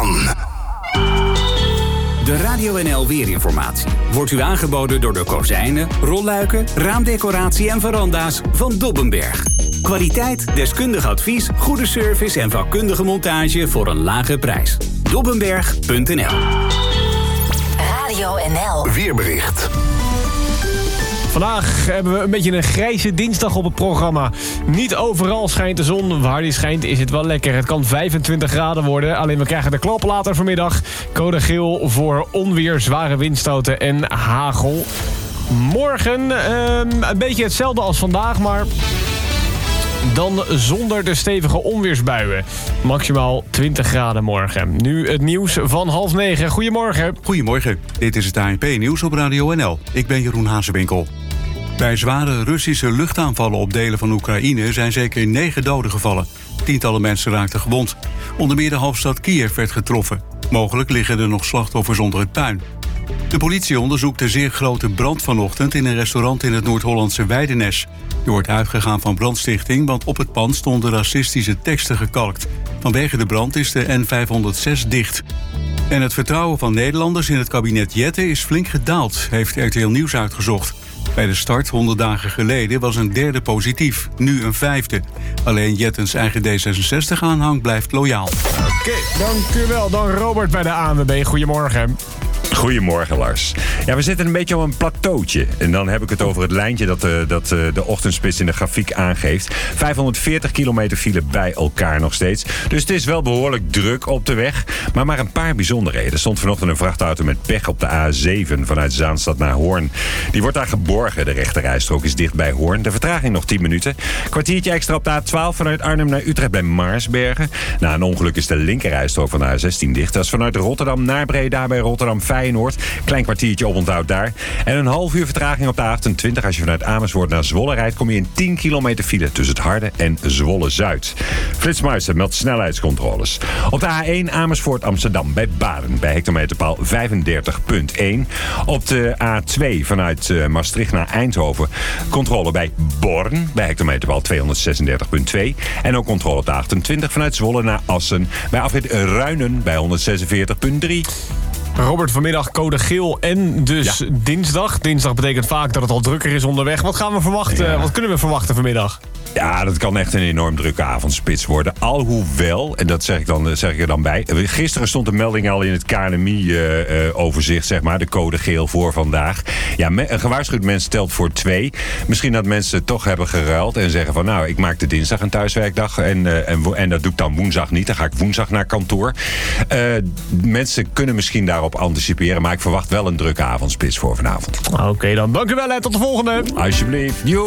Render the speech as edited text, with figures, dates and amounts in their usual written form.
man. De Radio NL Weerinformatie wordt u aangeboden door de kozijnen, rolluiken, raamdecoratie en veranda's van Dobbenberg. Kwaliteit, deskundig advies, goede service en vakkundige montage voor een lage prijs. Dobbenberg.nl. Radio NL. Weerbericht. Vandaag hebben we een beetje een grijze dinsdag op het programma. Niet overal schijnt de zon. Waar die schijnt is het wel lekker. Het kan 25 graden worden. Alleen we krijgen de klap later vanmiddag. Code geel voor onweer, zware windstoten en hagel. Morgen een beetje hetzelfde als vandaag, maar dan zonder de stevige onweersbuien. Maximaal 20 graden morgen. Nu het nieuws van 8:30. Goedemorgen. Goedemorgen, dit is het ANP-nieuws op Radio NL. Ik ben Jeroen Hazewinkel. Bij zware Russische luchtaanvallen op delen van Oekraïne zijn zeker 9 doden gevallen. Tientallen mensen raakten gewond. Onder meer de hoofdstad Kiev werd getroffen. Mogelijk liggen er nog slachtoffers onder het puin. De politie onderzoekt de zeer grote brand vanochtend in een restaurant in het Noord-Hollandse Weidenes. Er wordt uitgegaan van brandstichting, want op het pand stonden racistische teksten gekalkt. Vanwege de brand is de N506 dicht. En het vertrouwen van Nederlanders in het kabinet Jette is flink gedaald, heeft RTL Nieuws uitgezocht. Bij de start 100 dagen geleden was een derde positief, nu een vijfde. Alleen Jettens eigen D66-aanhang blijft loyaal. Oké, dank u wel. Dan Robert bij de ANWB. Goedemorgen. Goedemorgen, Lars. Ja, we zitten een beetje op een plateautje. En dan heb ik het over het lijntje dat de ochtendspits in de grafiek aangeeft. 540 kilometer file bij elkaar nog steeds. Dus het is wel behoorlijk druk op de weg. Maar een paar bijzonderheden. Er stond vanochtend een vrachtauto met pech op de A7 vanuit Zaanstad naar Hoorn. Die wordt daar geborgen. De rechterrijstrook is dicht bij Hoorn. De vertraging nog 10 minuten. Kwartiertje extra op de A12 vanuit Arnhem naar Utrecht bij Maarsbergen. Na een ongeluk is de linkerrijstrook van de A16 dicht. Dat is vanuit Rotterdam naar Breda bij Rotterdam Feyenoord. Klein kwartiertje oponthoud daar. En een half uur vertraging op de A28. Als je vanuit Amersfoort naar Zwolle rijdt, kom je in 10 kilometer file tussen het Harde en Zwolle-Zuid. Flitsmuizen meldt snelheidscontroles. Op de A1 Amersfoort-Amsterdam bij Baden bij hectometerpaal 35.1. Op de A2 vanuit Maastricht naar Eindhoven controle bij Born bij hectometerpaal 236.2. En ook controle op de A28 vanuit Zwolle naar Assen bij afrit Ruinen bij 146.3. Robert, vanmiddag code geel en dus dinsdag. Dinsdag betekent vaak dat het al drukker is onderweg. Wat gaan we verwachten? Wat kunnen we verwachten vanmiddag? Ja, dat kan echt een enorm drukke avondspits worden. Alhoewel, en dat zeg ik er dan bij. Gisteren stond de melding al in het KNMI-overzicht, zeg maar. De code geel voor vandaag. Ja, een gewaarschuwd mens telt voor 2. Misschien dat mensen toch hebben geruild en zeggen van, nou, ik maak de dinsdag een thuiswerkdag. En dat doe ik dan woensdag niet. Dan ga ik woensdag naar kantoor. Mensen kunnen misschien daarop anticiperen. Maar ik verwacht wel een drukke avondspits voor vanavond. Oké, dan dank u wel en tot de volgende. Alsjeblieft. Jo.